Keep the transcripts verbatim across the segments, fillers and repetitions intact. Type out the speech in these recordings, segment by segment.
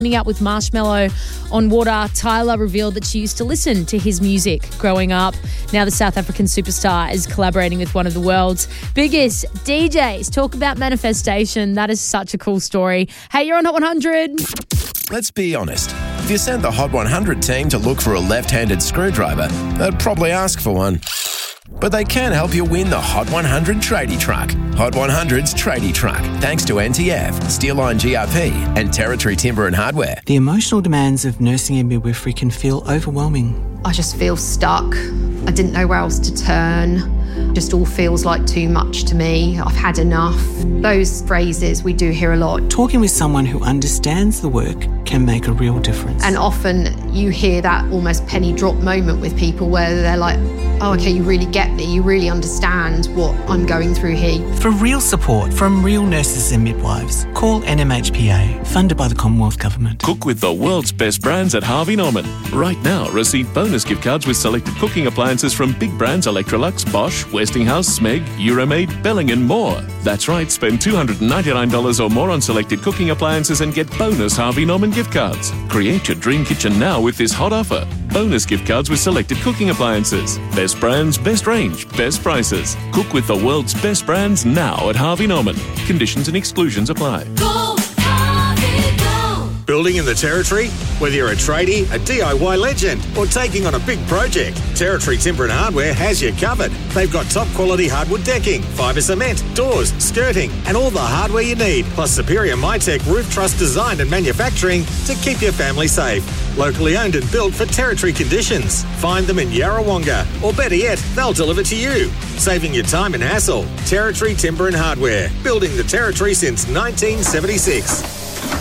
Up with Marshmello on Water, Tyler revealed that she used to listen to his music growing up. Now the South African superstar is collaborating with one of the world's biggest D Js. Talk about manifestation. That is such a cool story. Hey, you're on Hot one hundred. Let's be honest. If you sent the Hot one hundred team to look for a left-handed screwdriver, they'd probably ask for one. But they can help you win the Hot one hundred tradie truck. Hot one hundred's tradie truck, thanks to N T F, Steelline G R P and Territory Timber and Hardware. The emotional demands of nursing and midwifery can feel overwhelming. I just feel stuck. I didn't know where else to turn. Just all feels like too much to me. I've had enough. Those phrases we do hear a lot. Talking with someone who understands the work can make a real difference. And often you hear that almost penny drop moment with people where they're like, oh, okay, you really get me. You really understand what I'm going through here. For real support from real nurses and midwives, call N M H P A, funded by the Commonwealth Government. Cook with the world's best brands at Harvey Norman. Right now, receive bonus gift cards with selected cooking appliances from big brands Electrolux, Bosch, Westinghouse, Smeg, Euromaid, Belling and more. That's right, spend two hundred ninety-nine dollars or more on selected cooking appliances and get bonus Harvey Norman gift cards. Create your dream kitchen now with this hot offer. Bonus gift cards with selected cooking appliances. Best brands, best range, best prices. Cook with the world's best brands now at Harvey Norman. Conditions and exclusions apply. Go, Harvey, go. Building in the Territory? Whether you're a tradie, a D I Y legend, or taking on a big project, Territory Timber and Hardware has you covered. They've got top quality hardwood decking, fibre cement, doors, skirting, and all the hardware you need, plus superior MyTech roof truss design and manufacturing to keep your family safe. Locally owned and built for Territory conditions. Find them in Yarrawonga, or better yet, they'll deliver to you. Saving you time and hassle. Territory Timber and Hardware. Building the Territory since nineteen seventy-six.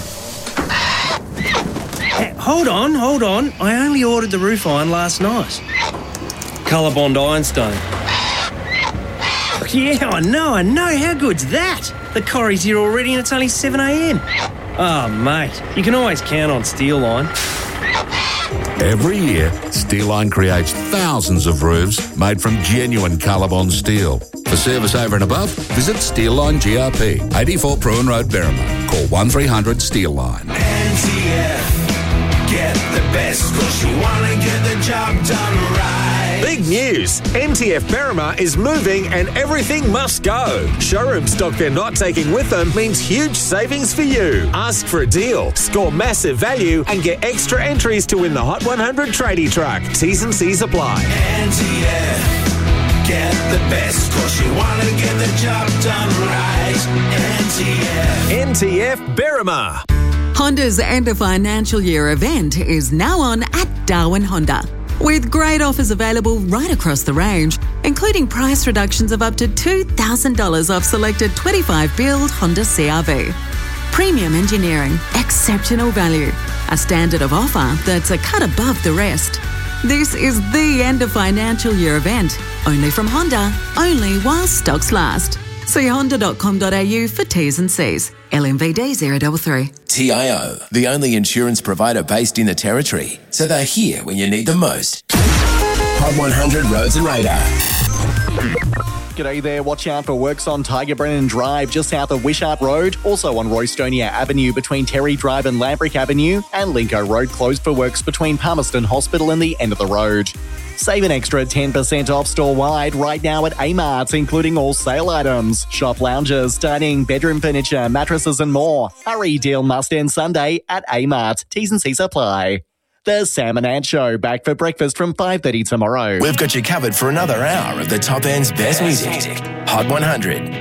Hold on, hold on. I only ordered the roof iron last night. Colorbond Ironstone. Yeah, I know, I know. How good's that? The Corrie's here already and it's only seven a.m. Oh, mate, you can always count on Steelline. Every year, Steelline creates thousands of roofs made from genuine Colorbond steel. For service over and above, visit Steelline G R P, eighty-four Pruin Road, Berrima. Call one three hundred Steelline. N T F, get the best cause you want to get the job done right. Big news! N T F Berrima is moving and everything must go. Showroom stock they're not taking with them means huge savings for you. Ask for a deal, score massive value and get extra entries to win the Hot one hundred tradie truck. T's and C's apply. N T F, get the best cause you want to get the job done right. N T F. N T F Berrima. Honda's end of financial year event is now on at Darwin Honda, with great offers available right across the range, including price reductions of up to two thousand dollars off selected twenty-five build Honda C R V. Premium engineering, exceptional value, a standard of offer that's a cut above the rest. This is the end of financial year event, only from Honda, only while stocks last. See honda dot com dot a u for T's and C's. L M V D zero three three. T I O, the only insurance provider based in the Territory, so they're here when you need them most. Hot one hundred Roads and Radar. G'day there, watch out for works on Tiger Brennan Drive just south of Wishart Road, also on Roystonia Avenue between Terry Drive and Lambrick Avenue, and Linco Road closed for works between Palmerston Hospital and the end of the road. Save an extra ten percent off store-wide right now at A-Mart, including all sale items, shop lounges, dining, bedroom furniture, mattresses and more. Hurry, deal must end Sunday at A-Mart. T's and C's apply. The Sam and Ant Show, back for breakfast from five thirty tomorrow. We've got you covered for another hour of the top end's best music. Hot one hundred.